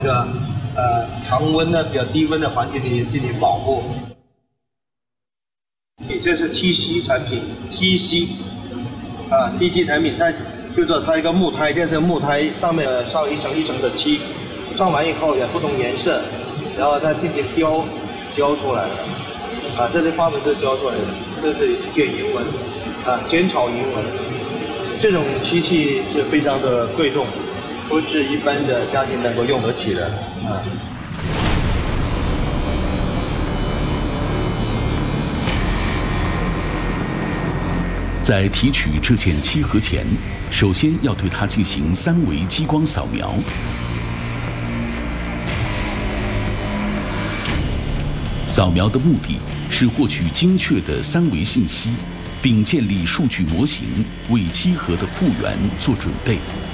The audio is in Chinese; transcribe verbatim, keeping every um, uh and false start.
这个呃常温的比较低温的环境里进行保护。这是 T C 产品 ，T C 啊 ，T C 产品它就是它一个木胎，这是木胎上面呃上一层一层的漆，上完以后有不同颜色，然后它进行雕雕出来的。啊，这是发文字雕出来的，这是剪银纹，啊，剪草银纹。这种漆器是非常的贵重，不是一般的家庭能够用得起的啊。 在提取这件漆盒前，首先要对它进行三维激光扫描。扫描的目的是获取精确的三维信息，并建立数据模型，为漆盒的复原做准备。